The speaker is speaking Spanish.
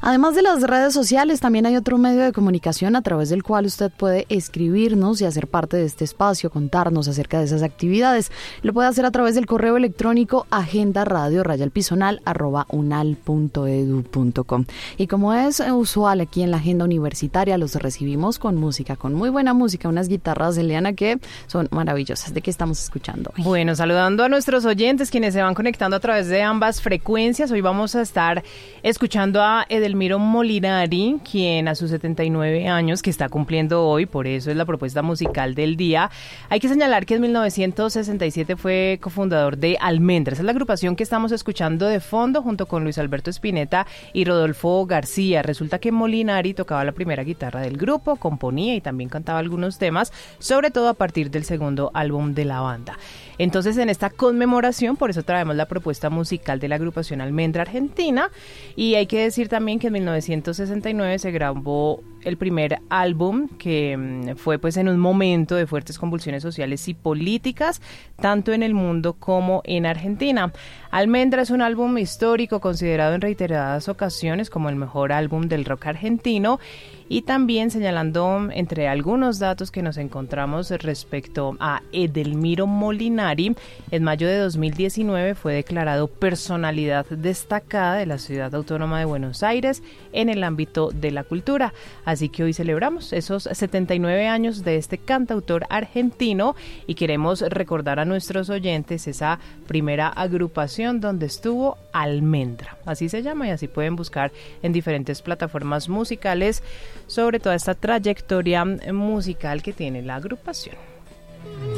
Además de las redes sociales, también hay otro medio de comunicación a través del cual usted puede escribirnos y hacer parte de este espacio, contarnos acerca de esas actividades. Lo puede hacer a través del correo electrónico agendaradio@unal.edu.com. Y como es usual aquí en la agenda universitaria, los recibimos con música, con muy buena música, unas guitarras, Eliana, que son maravillosas. ¿De qué estamos escuchando hoy? Bueno, saludando a nuestros oyentes, quienes se van conectando a través de ambas frecuencias. Hoy vamos a estar escuchando a Edelmiro Molinari, quien a sus 79 años, que está cumpliendo hoy, por eso es la propuesta musical del día. Hay que señalar que en 1967 fue cofundador de Almendra. Esa es la agrupación que estamos escuchando de fondo junto con Luis Alberto Spinetta y Rodolfo García. Resulta que Molinari tocaba la primera guitarra del grupo, componía y también cantaba algunos temas, sobre todo a partir del segundo álbum de la banda. Entonces, en esta conmemoración, por eso traemos la propuesta musical de la agrupación Almendra Argentina, y hay que decir también que en 1969 se grabó el primer álbum, que fue pues en un momento de fuertes convulsiones sociales y políticas, tanto en el mundo como en Argentina. Almendra es un álbum histórico considerado en reiteradas ocasiones como el mejor álbum del rock argentino, y también señalando entre algunos datos que nos encontramos respecto a Edelmiro Molinari, en mayo de 2019 fue declarado personalidad destacada de la Ciudad Autónoma de Buenos Aires en el ámbito de la cultura. Así que hoy celebramos esos 79 años de este cantautor argentino y queremos recordar a nuestros oyentes esa primera agrupación donde estuvo Almendra. Así se llama y así pueden buscar en diferentes plataformas musicales sobre toda esta trayectoria musical que tiene la agrupación.